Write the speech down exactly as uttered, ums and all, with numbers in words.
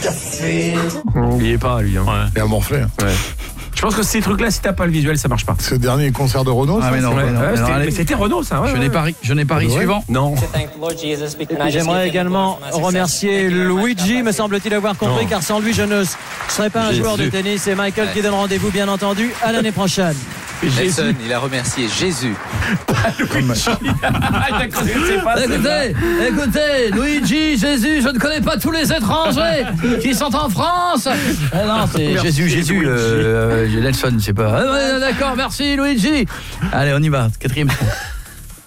café. Il y est pas, lui. Hein. Ouais. Et à morfler. Ouais. Je pense que ces trucs-là, si t'as pas le visuel, ça marche pas. C'est le dernier concert de Renaud. Ah, ça, mais non, Ouais, ouais, non, ouais, alors, c'était- allez, mais c'était Renault, ça. Ouais, je ouais, n'ai ouais. pas ri, je n'ai pas ri. Ouais. Suivant. Non. Et puis j'aimerais également remercier Luigi, me semble-t-il avoir compris, Non. car sans lui je ne serais pas un Jésus. joueur de tennis. Et Michael qui donne rendez-vous bien entendu à l'année prochaine. Nelson, il a remercié Jésus. Je connaissais pas celle-là. Écoutez, écoutez, Luigi, Jésus, je ne connais pas tous les étrangers qui sont en France. Ah non, c'est Merci, Jésus, Jésus, Luigi. euh, euh, Nelson, je sais pas. Ah ouais, d'accord, merci Luigi. Allez, on y va, quatrième tour.